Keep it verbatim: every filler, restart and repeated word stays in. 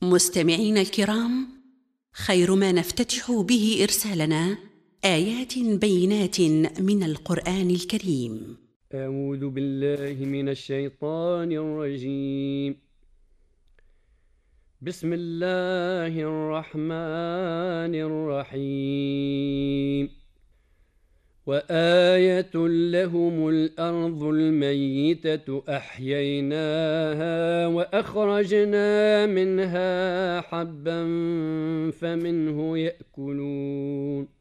مستمعينا الكرام، خير ما نفتتح به إرسالنا آيات بينات من القرآن الكريم. أعوذ بالله من الشيطان الرجيم. بسم الله الرحمن الرحيم. وآية لهم الأرض الميتة أحييناها وأخرجنا منها حبا فمنه يأكلون